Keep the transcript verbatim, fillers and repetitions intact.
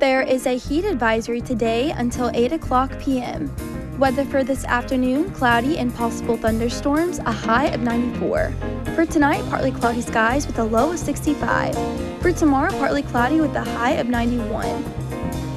There is a heat advisory today until eight o'clock p m Weather for this afternoon, cloudy and possible thunderstorms, a high of ninety-four. For tonight, partly cloudy skies with a low of sixty-five. For tomorrow, partly cloudy with a high of ninety-one.